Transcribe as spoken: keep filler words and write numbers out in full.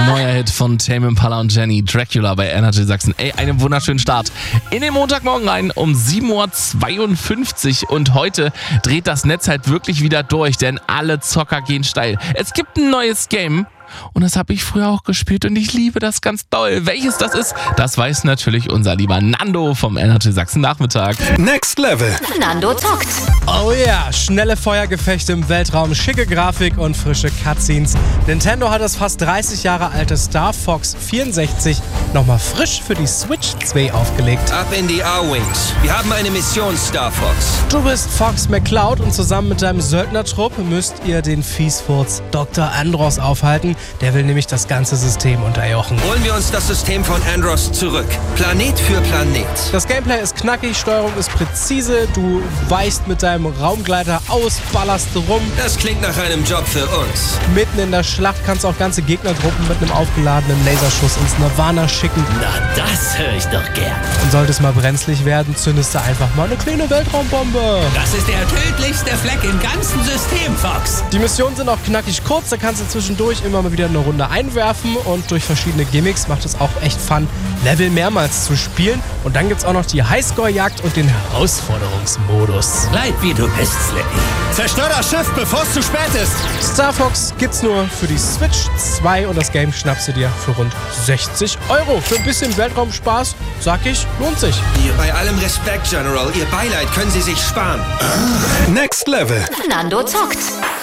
Neuer Hit von Tame Impala und Jenny, Dracula bei Energy Sachsen. Ey, einen wunderschönen Start in den Montagmorgen rein um sieben Uhr zweiundfünfzig. Und heute dreht das Netz halt wirklich wieder durch, denn alle Zocker gehen steil. Es gibt ein neues Game. Und das habe ich früher auch gespielt und ich liebe das ganz doll. Welches das ist, das weiß natürlich unser lieber Nando vom Energy Sachsen Nachmittag. Next Level. Nando zockt. Oh ja, schnelle Feuergefechte im Weltraum, schicke Grafik und frische Cutscenes. Nintendo hat das fast dreißig Jahre alte Star Fox vierundsechzig nochmal frisch für die Switch zwei aufgelegt. Ab in die A-Wings. Wir haben eine Mission, Star Fox. Du bist Fox McCloud und zusammen mit deinem Söldnertrupp müsst ihr den Fiesfurz Doktor Andros aufhalten. Der will nämlich das ganze System unterjochen. Holen wir uns das System von Andros zurück. Planet für Planet. Das Gameplay ist knackig, Steuerung ist präzise, du weichst mit deinem Raumgleiter aus, ballerst rum. Das klingt nach einem Job für uns. Mitten in der Schlacht kannst du auch ganze Gegnergruppen mit einem aufgeladenen Laserschuss ins Nirvana schicken. Na, das höre ich doch gern. Und sollte es mal brenzlig werden, zündest du einfach mal eine kleine Weltraumbombe. Das ist der tödlichste Fleck im ganzen System, Fox. Die Missionen sind auch knackig kurz, da kannst du zwischendurch immer mal wieder eine Runde einwerfen und durch verschiedene Gimmicks macht es auch echt Fun, Level mehrmals zu spielen. Und dann gibt's auch noch die Highscore-Jagd und den Herausforderungsmodus. Bleib wie du bist, Slippy. Zerstör das Schiff, bevor es zu spät ist. Star Fox gibt's nur für die Switch zwei und das Game schnappst du dir für rund sechzig Euro. Für ein bisschen Weltraumspaß, sag ich, lohnt sich. Bei allem Respekt, General, Ihr Beileid können Sie sich sparen. Next Level. Nando zockt.